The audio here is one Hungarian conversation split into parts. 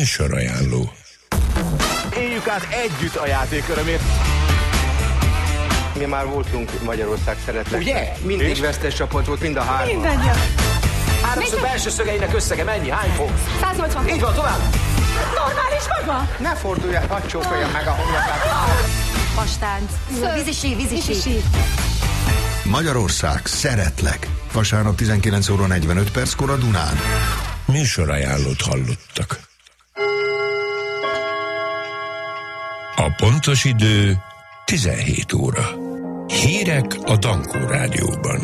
Műsorajánló. Éljük át együtt a játékörömért. Mi már voltunk Magyarország szeretlek. Ugye? Mindig És? vesztes csapat volt, mind a három. Mindannyian. Háromszög belső szögeinek összege mennyi? Hány fok? 180. Így van, tovább! Normális vagy van? Ne forduljál, hadd csókolja meg a homlokát. Pastánc. Vízisi. Magyarország, szeretlek. Vasárnap 19 óra 45 perckor a Dunán. Műsorajánlót hallottak. A pontos idő 17 óra. Hírek a Dankó Rádióban.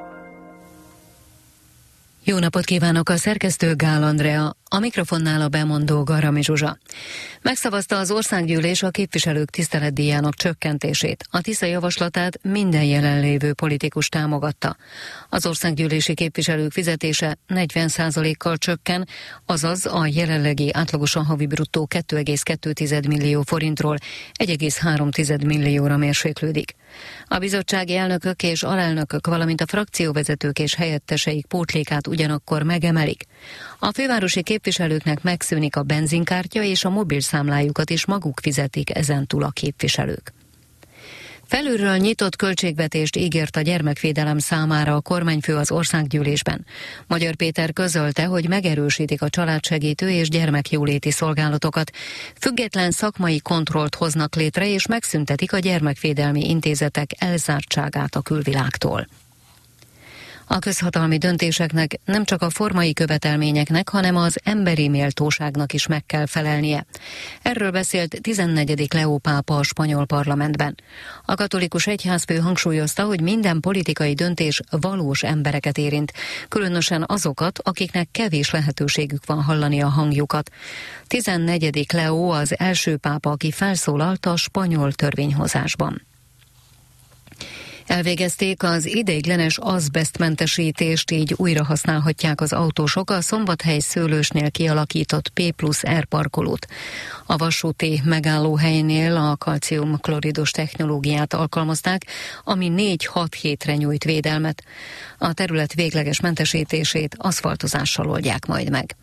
Jó napot kívánok, a szerkesztő Gál Andrea, a mikrofonnál a bemondó Garami Zsuzsa. Megszavazta az országgyűlés a képviselők tiszteletdíjának csökkentését. A Tisza javaslatát minden jelenlévő politikus támogatta. Az országgyűlési képviselők fizetése 40%-kal csökken, azaz a jelenlegi átlagosan havi bruttó 2,2 millió forintról 1,3 millióra mérséklődik. A bizottsági elnökök és alelnökök, valamint a frakcióvezetők és helyetteseik pótlékát ugyanakkor megemelik. A fővárosi képviselőknek megszűnik a benzinkártya, és a mobilszámlájukat is maguk fizetik ezentúl a képviselők. Felülről nyitott költségvetést ígért a gyermekvédelem számára a kormányfő az országgyűlésben. Magyar Péter közölte, hogy megerősítik a családsegítő és gyermekjóléti szolgálatokat, független szakmai kontrollt hoznak létre és megszüntetik a gyermekvédelmi intézetek elzártságát a külvilágtól. A közhatalmi döntéseknek nem csak a formai követelményeknek, hanem az emberi méltóságnak is meg kell felelnie. Erről beszélt 14. Leó pápa a spanyol parlamentben. A katolikus egyházfő hangsúlyozta, hogy minden politikai döntés valós embereket érint, különösen azokat, akiknek kevés lehetőségük van hallani a hangjukat. 14. Leó az első pápa, aki felszólalt a spanyol törvényhozásban. Elvégezték az ideiglenes azbesztmentesítést, így újra használhatják az autósok a Szombathely Szőlősnél kialakított P+R parkolót. A vasúti megállóhelynél a kalcium-kloridos technológiát alkalmazták, ami 4-6 hétre nyújt védelmet. A terület végleges mentesítését aszfaltozással oldják majd meg.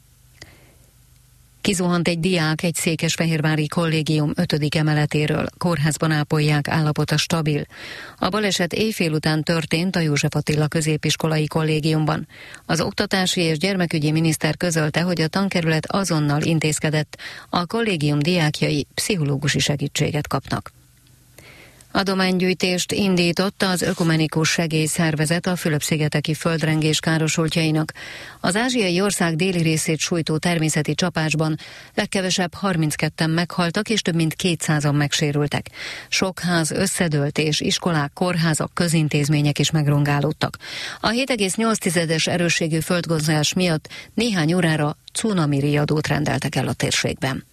Kizuhant egy diák egy székesfehérvári kollégium 5. emeletéről, kórházban ápolják, állapota stabil. A baleset éjfél után történt a József Attila középiskolai kollégiumban. Az oktatási és gyermekügyi miniszter közölte, hogy a tankerület azonnal intézkedett, a kollégium diákjai pszichológusi segítséget kapnak. Adománygyűjtést indított az Ökumenikus Segélyszervezet a Fülöp-szigeteki földrengés károsultjainak. Az ázsiai ország déli részét sújtó természeti csapásban legkevesebb 32-en meghaltak, és több mint 200-an megsérültek. Sok ház összedőlt, és iskolák, kórházak, közintézmények is megrongálódtak. A 7,8-es erősségű földgondozás miatt néhány órára cunami riadót rendeltek el a térségben.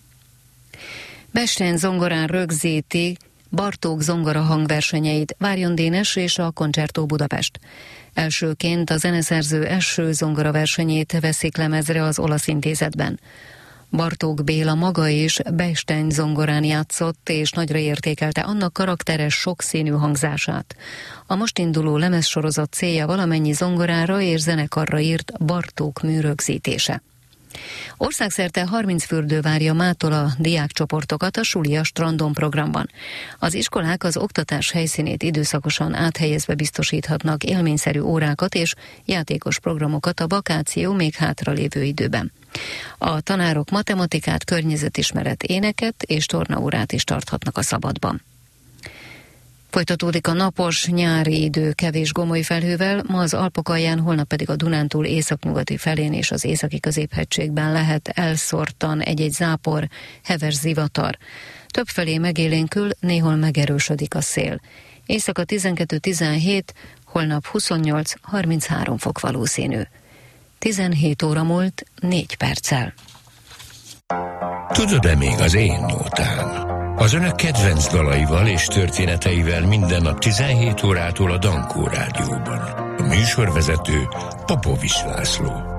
Bestein zongorán rögzíti Bartók zongora hangversenyeit, Várjon Dénes és a Concerto Budapest. Elsőként a zeneszerző első zongora versenyét veszik lemezre az Olasz Intézetben. Bartók Béla maga is Bestein zongorán játszott, és nagyra értékelte annak karakteres, sokszínű hangzását. A most induló lemezsorozat célja valamennyi zongorára és zenekarra írt Bartók mű rögzítése. Országszerte 30 fürdő várja mától a diákcsoportokat a Suli a Strandon programban. Az iskolák az oktatás helyszínét időszakosan áthelyezve biztosíthatnak élményszerű órákat és játékos programokat a vakáció még hátralévő időben. A tanárok matematikát, környezetismeret, éneket és tornaórát is tarthatnak a szabadban. Folytatódik a napos nyári idő kevés gomoly felhővel, ma az Alpok alján, holnap pedig a Dunántúl északnyugati felén és az északi középhegységben lehet elszórtan egy-egy zápor, heves zivatar. Többfelé megélénkül, néhol megerősödik a szél. Éjszaka 12-17, holnap 28-33 fok valószínű. 17 óra múlt 4 perccel. Tudod-e még az én nótám? Az önök kedvenc dalaival és történeteivel minden nap 17 órától a Dankó Rádióban. A műsorvezető Popovics László.